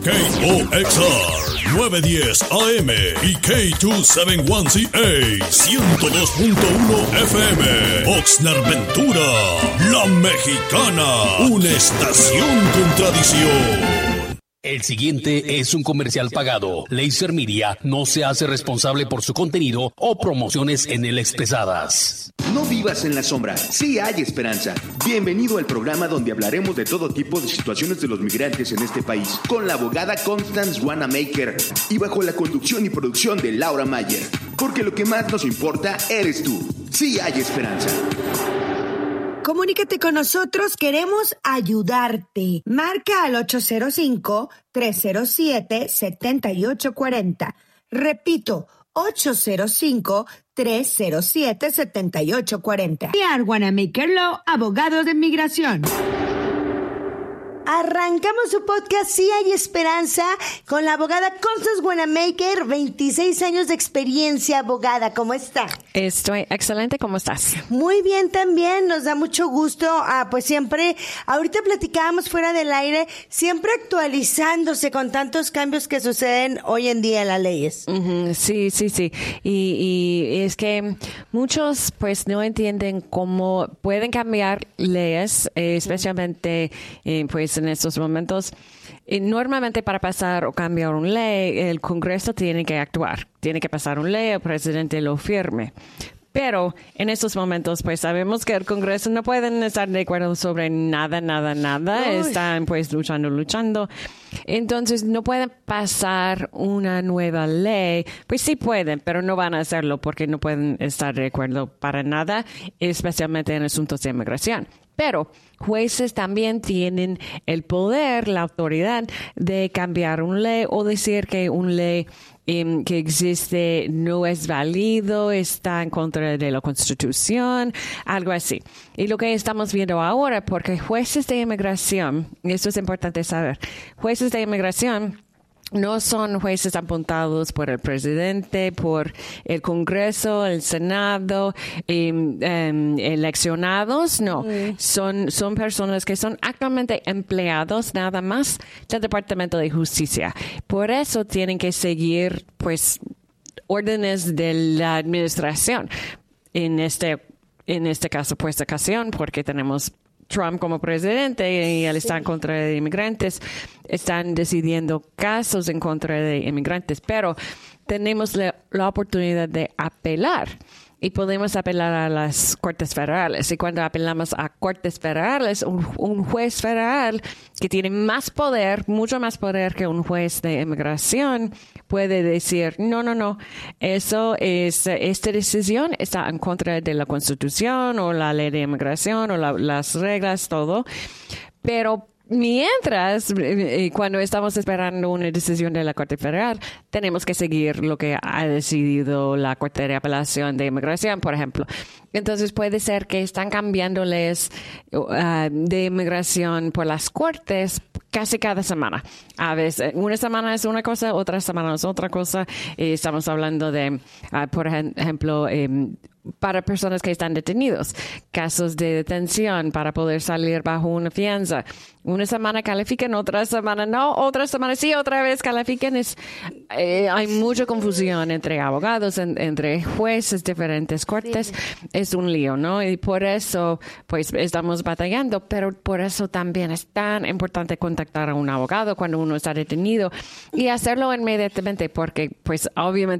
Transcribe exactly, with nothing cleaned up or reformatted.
K O X R novecientos diez A M y K doscientos setenta y uno C A ciento dos punto uno F M. Oxnard Ventura, La Mexicana, una estación con tradición. El siguiente es un comercial pagado. Laser Media no se hace responsable por su contenido o promociones en él expresadas. No vivas en la sombra, sí hay esperanza. Bienvenido al programa donde hablaremos de todo tipo de situaciones de los migrantes en este país, con la abogada Constance Wanamaker y bajo la conducción y producción de Laura Mayer. Porque lo que más nos importa eres tú. Sí hay esperanza. Comunícate con nosotros, queremos ayudarte. Marca al ocho cero cinco, tres cero siete, siete ocho cuatro cero. Repito, ocho cero cinco, tres cero siete, siete ocho cuatro cero. Y Wanamaker Law, abogado de inmigración. Arrancamos su podcast Sí hay esperanza con la abogada Constance Wanamaker, veintiséis años de experiencia, abogada. ¿Cómo está? Estoy excelente. ¿Cómo estás? Muy bien también. Nos da mucho gusto, ah, pues siempre, ahorita platicábamos fuera del aire, siempre actualizándose con tantos cambios que suceden hoy en día en las leyes. Uh-huh. Sí, sí, sí. Y, y es que muchos pues no entienden cómo pueden cambiar leyes, eh, especialmente eh, pues en estos momentos. Y normalmente para pasar o cambiar una ley, el Congreso tiene que actuar, tiene que pasar una ley, el presidente lo firme. Pero en estos momentos, pues sabemos que el Congreso no pueden estar de acuerdo sobre nada, nada, nada. Uy. Están pues luchando, luchando. Entonces no pueden pasar una nueva ley. Pues sí pueden, pero no van a hacerlo porque no pueden estar de acuerdo para nada, especialmente en asuntos de inmigración. Pero jueces también tienen el poder, la autoridad de cambiar una ley o decir que una ley um, que existe no es válido, está en contra de la Constitución, algo así. Y lo que estamos viendo ahora, porque jueces de inmigración, y esto es importante saber, jueces de inmigración no son jueces apuntados por el presidente, por el Congreso, el Senado, eh, eh, eleccionados, no. Mm. Son, son personas que son actualmente empleados nada más del Departamento de Justicia. Por eso tienen que seguir, pues, órdenes de la administración. En este, en este caso, pues, ocasión, porque tenemos Trump como presidente y él está en contra de inmigrantes, están decidiendo casos en contra de inmigrantes, pero tenemos la, la oportunidad de apelar y podemos apelar a las cortes federales. Y cuando apelamos a cortes federales, un, un juez federal que tiene más poder, mucho más poder que un juez de inmigración, puede decir, no, no, no, eso es, esta decisión está en contra de la Constitución o la ley de inmigración o la, las reglas, todo. Pero mientras, cuando estamos esperando una decisión de la Corte Federal, tenemos que seguir lo que ha decidido la Corte de Apelación de Inmigración, por ejemplo. Entonces puede ser que están cambiando leyes uh, de inmigración por las cortes casi cada semana. A veces, una semana es una cosa, otra semana es otra cosa. Y estamos hablando de, uh, por ejemplo, eh, para personas que están detenidos, casos de detención para poder salir bajo una fianza. Una semana califican, otra semana no, otra semana sí, otra vez califican. Es, eh, hay mucha confusión entre abogados, en, entre jueces, diferentes cortes. Sí. Es un lío, ¿no? Y por eso, pues, estamos batallando, pero por eso también es tan importante contactar a un abogado cuando uno está detenido y hacerlo inmediatamente, porque, pues, obviamente